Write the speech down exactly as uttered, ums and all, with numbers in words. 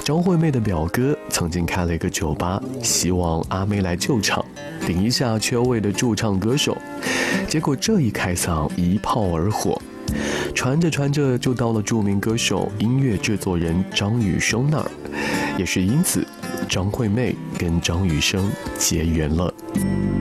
张惠妹的表哥曾经开了一个酒吧，希望阿妹来救场，顶一下缺位的驻唱歌手。结果这一开嗓一炮而火，传着传着就到了著名歌手、音乐制作人张雨生那儿。也是因此，张惠妹跟张雨生结缘了。